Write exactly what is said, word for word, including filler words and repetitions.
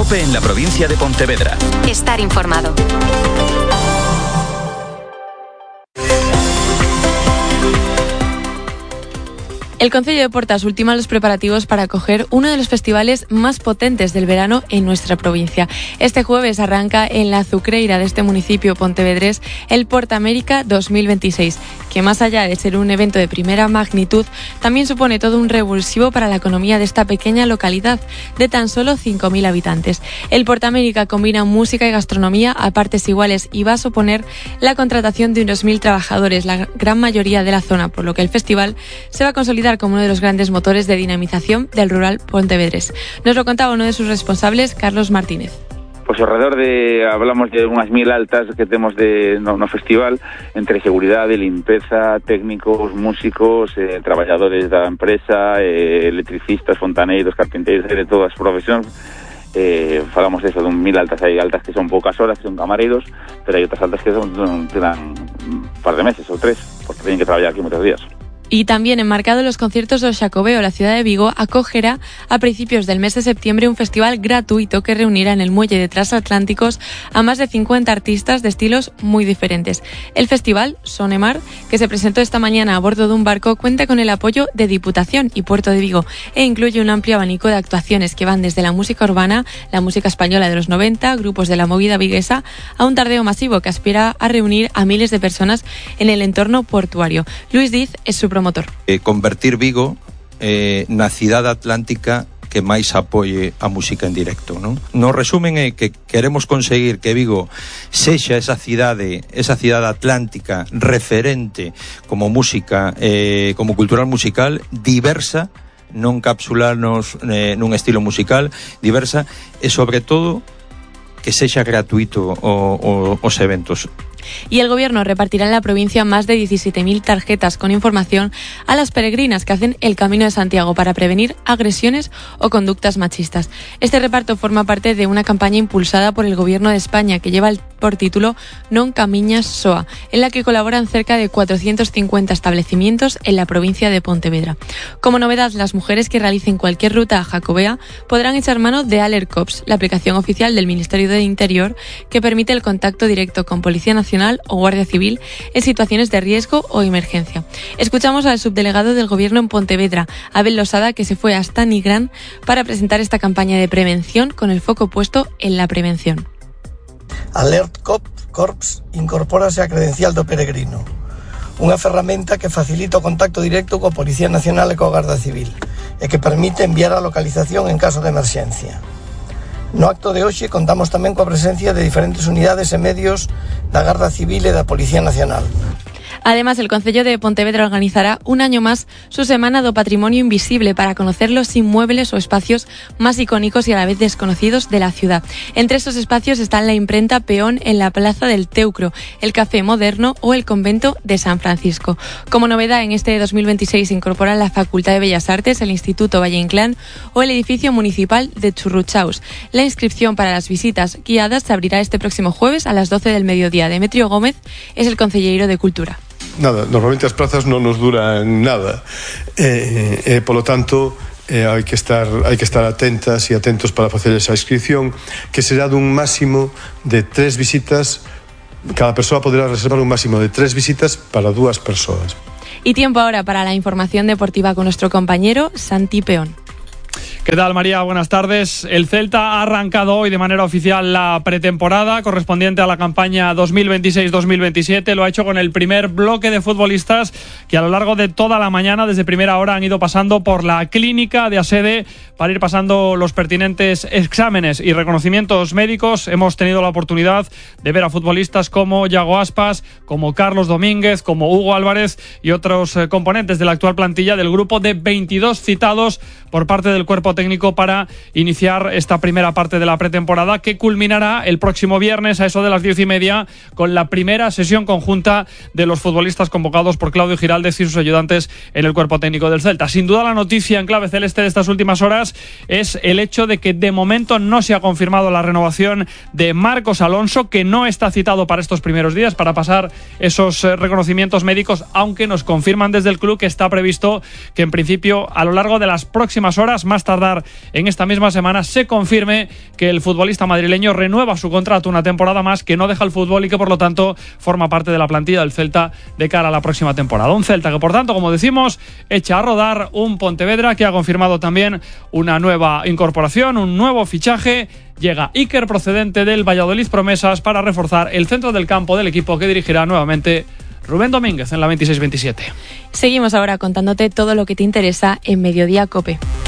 COPE en la provincia de Pontevedra. Estar informado. El Concello de Portas ultima los preparativos para acoger uno de los festivales más potentes del verano en nuestra provincia. Este jueves arranca en la azucreira de este municipio pontevedrés el Portamérica dos mil veintiséis, que más allá de ser un evento de primera magnitud, también supone todo un revulsivo para la economía de esta pequeña localidad de tan solo cinco mil habitantes. El Portamérica combina música y gastronomía a partes iguales y va a suponer la contratación de unos mil trabajadores, la gran mayoría de la zona, por lo que el festival se va a consolidar como uno de los grandes motores de dinamización del rural pontevedrés. Nos lo contaba uno de sus responsables, Carlos Martínez. Pois alrededor de, hablamos de unhas mil altas que temos de, no, no festival, entre seguridade, limpeza, técnicos, músicos, eh, traballadores da empresa, eh, electricistas, fontaneiros, carpinteiros, de todas as profesións. Eh, falamos de eso, de un mil altas. Hai altas que son poucas horas, que son camareiros, pero hai outras altas que son, son, dan un par de meses ou tres, porque teñen que traballar aquí moitos días. Y también enmarcado en los conciertos del Xacobeo, la ciudad de Vigo acogerá a principios del mes de septiembre un festival gratuito que reunirá en el muelle de Transatlánticos a más de cincuenta artistas de estilos muy diferentes. El festival, Sonemar, que se presentó esta mañana a bordo de un barco, cuenta con el apoyo de Diputación y Puerto de Vigo e incluye un amplio abanico de actuaciones que van desde la música urbana, la música española de los noventa, grupos de la movida viguesa, a un tardeo masivo que aspira a reunir a miles de personas en el entorno portuario. Luis Diz es su promotor. Eh, convertir Vigo eh, na cidade atlántica que máis apoie a música en directo, non? No resumen é que queremos conseguir que Vigo sexa esa cidade, esa cidade atlántica referente como música, eh, como cultural musical diversa, non capsularnos eh, nun estilo musical diversa e sobre todo que sexa gratuito o, o, os eventos. Y el gobierno repartirá en la provincia más de diecisiete mil tarjetas con información a las peregrinas que hacen el Camino de Santiago para prevenir agresiones o conductas machistas. Este reparto forma parte de una campaña impulsada por el gobierno de España que lleva por título Non Camiñas Soa, en la que colaboran cerca de cuatrocientos cincuenta establecimientos en la provincia de Pontevedra. Como novedad, las mujeres que realicen cualquier ruta a Jacobea podrán echar mano de Alert Cops, la aplicación oficial del Ministerio del Interior que permite el contacto directo con Policía Nacional o Guardia Civil en situaciones de riesgo o emergencia. Escuchamos al subdelegado del Gobierno en Pontevedra, Abel Losada, que se fue hasta Nigrán para presentar esta campaña de prevención con el foco puesto en la prevención. Alert Corps incorpórase a credencial do peregrino, unha ferramenta que facilita o contacto directo coa Policía Nacional e coa Garda Civil e que permite enviar a localización en caso de emerxencia. No acto de hoxe contamos tamén coa presencia de diferentes unidades e medios da Garda Civil e da Policía Nacional. Además, el Concello de Pontevedra organizará un año más su Semana do Patrimonio Invisible para conocer los inmuebles o espacios más icónicos y a la vez desconocidos de la ciudad. Entre estos espacios están la imprenta Peón en la Plaza del Teucro, el Café Moderno o el Convento de San Francisco. Como novedad, en este dos mil veintiséis se incorporan la Facultad de Bellas Artes, el Instituto Valle Inclán o el edificio municipal de Churruchaus. La inscripción para las visitas guiadas se abrirá este próximo jueves a las doce del mediodía. Demetrio Gómez es el concelleiro de Cultura. Nada, normalmente as prazas non nos duran nada e, eh, eh, polo tanto eh, hai que estar hai que estar atentas e atentos para facer esa inscripción, que será dun máximo de tres visitas. Cada persoa poderá reservar un máximo de tres visitas para dúas persoas. Y tiempo ahora para la información deportiva con nuestro compañero Santi Peón. ¿Qué tal, María? Buenas tardes. El Celta ha arrancado hoy de manera oficial la pretemporada correspondiente a la campaña dos mil veintiséis dos mil veintisiete. Lo ha hecho con el primer bloque de futbolistas que a lo largo de toda la mañana, desde primera hora, han ido pasando por la clínica de Asede para ir pasando los pertinentes exámenes y reconocimientos médicos. Hemos tenido la oportunidad de ver a futbolistas como Yago Aspas, como Carlos Domínguez, como Hugo Álvarez y otros eh, componentes de la actual plantilla del grupo de veintidós citados por parte del cuerpo técnico para iniciar esta primera parte de la pretemporada, que culminará el próximo viernes a eso de las diez y media con la primera sesión conjunta de los futbolistas convocados por Claudio Giraldez y sus ayudantes en el cuerpo técnico del Celta. Sin duda, la noticia en clave celeste de estas últimas horas es el hecho de que de momento no se ha confirmado la renovación de Marcos Alonso, que no está citado para estos primeros días para pasar esos eh, reconocimientos médicos, aunque nos confirman desde el club que está previsto que en principio a lo largo de las próximas horas, más tardar tardar en esta misma semana se confirme que el futbolista madrileño renueva su contrato una temporada más, que no deja el fútbol y que por lo tanto forma parte de la plantilla del Celta de cara a la próxima temporada. Un Celta que por tanto, como decimos, echa a rodar, un Pontevedra que ha confirmado también una nueva incorporación, un nuevo fichaje. Llega Iker, procedente del Valladolid Promesas, para reforzar el centro del campo del equipo que dirigirá nuevamente Rubén Domínguez en la veintiséis veintisiete. Seguimos ahora contándote todo lo que te interesa en Mediodía COPE.